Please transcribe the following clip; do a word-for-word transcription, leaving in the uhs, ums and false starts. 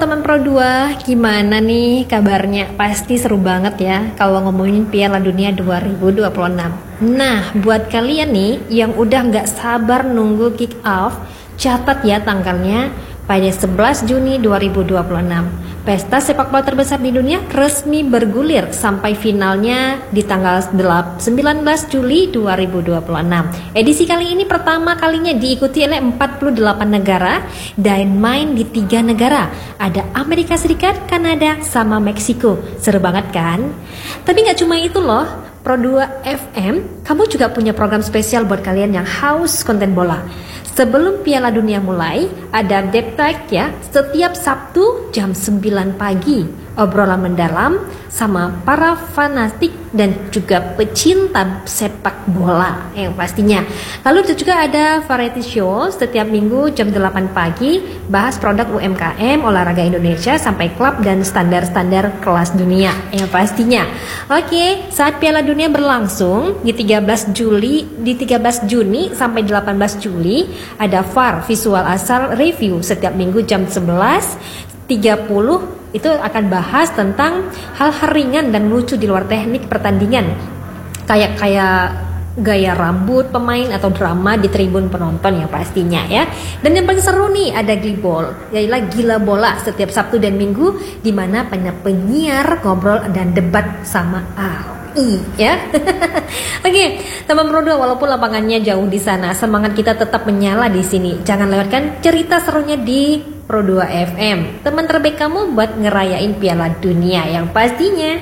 teman Pro dua, gimana nih kabarnya? Pasti seru banget ya kalau ngomongin Piala Dunia dua ribu dua puluh enam. Nah, buat kalian nih yang udah nggak sabar nunggu kick off, catat ya tanggalnya pada sebelas Juni dua ribu dua puluh enam. Pesta sepak bola terbesar di dunia resmi bergulir sampai finalnya di tanggal sembilan belas Juli dua ribu dua puluh enam. Edisi kali ini pertama kalinya diikuti oleh empat puluh delapan negara dan main di tiga negara. Ada Amerika Serikat, Kanada, sama Meksiko. Seru banget kan? Tapi nggak cuma itu loh. Pro dua F M, kamu juga punya program spesial buat kalian yang haus konten bola. Sebelum Piala Dunia mulai, ada Deep Talk ya, setiap Sabtu jam sembilan pagi. Obrolan mendalam sama para fanatik dan juga pecinta sepak bola yang pastinya. Lalu juga ada variety show setiap minggu jam delapan pagi, bahas produk U M K M, olahraga Indonesia sampai klub dan standar-standar kelas dunia yang pastinya. Oke, saat Piala Dunia berlangsung di tiga belas Juli, di tiga belas Juni sampai delapan belas Juli, ada V A R Visual Asal Review setiap minggu jam sebelas tiga puluh. Itu akan bahas tentang hal-hal ringan dan lucu di luar teknik pertandingan, kayak kayak gaya rambut pemain atau drama di tribun penonton yang pastinya ya. Dan yang paling seru nih ada Glibol, yaitu Gila Bola setiap Sabtu dan Minggu, di mana penyiar ngobrol dan debat sama I ya. Oke, teman Pro dua, walaupun lapangannya jauh di sana, semangat kita tetap menyala di sini. Jangan lewatkan cerita serunya di Pro dua F M, teman terbaik kamu buat ngerayain Piala Dunia yang pastinya.